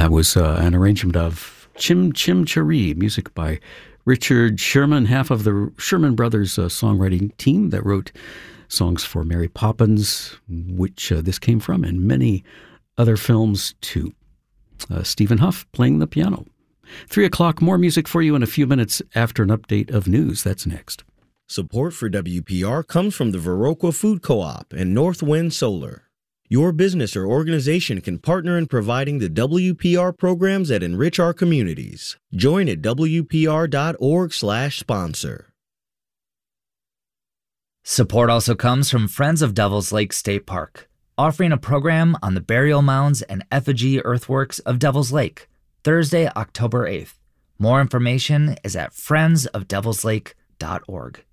That was an arrangement of Chim Chim Cheree, music by Richard Sherman, half of the Sherman Brothers songwriting team that wrote songs for Mary Poppins, which this came from, and many other films too. Stephen Huff playing the piano. 3 o'clock, more music for you in a few minutes after an update of news. That's next. Support for WPR comes from the Viroqua Food Co-op and Northwind Solar. Your business or organization can partner in providing the WPR programs that enrich our communities. Join at WPR.org/sponsor. Support also comes from Friends of Devil's Lake State Park, offering a program on the burial mounds and effigy earthworks of Devil's Lake, Thursday, October 8th. More information is at friendsofdevilslake.org.